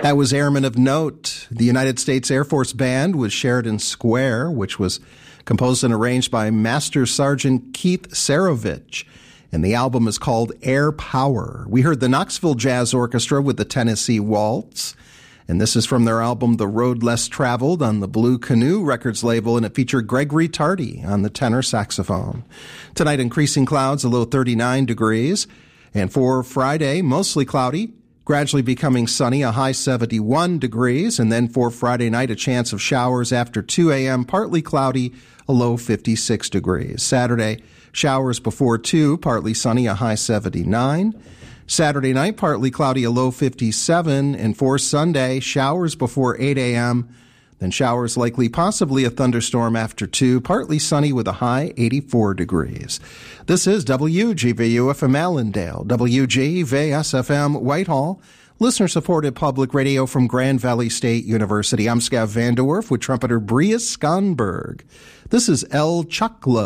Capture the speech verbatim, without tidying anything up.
That was Airmen of Note. The United States Air Force Band was Sheridan Square, which was composed and arranged by Master Sergeant Keith Sarovich. And the album is called Air Power. We heard the Knoxville Jazz Orchestra with the Tennessee Waltz. And this is from their album The Road Less Traveled on the Blue Canoe Records label, and it featured Gregory Tardy on the tenor saxophone. Tonight, increasing clouds, a low thirty-nine degrees. And for Friday, mostly cloudy, gradually becoming sunny, a high seventy-one degrees. And then for Friday night, a chance of showers after two a.m., partly cloudy, a low fifty-six degrees. Saturday, showers before two, partly sunny, a high seventy-nine. Saturday night, partly cloudy, a low fifty-seven. And for Sunday, showers before eight a.m., then showers likely, possibly a thunderstorm after two, partly sunny with a high eighty-four degrees. This is W G V U F M Allendale, W G V S F M Whitehall, listener-supported public radio from Grand Valley State University. I'm Scav Van Der Werf with trumpeter Bria Skonberg. This is El Choclo.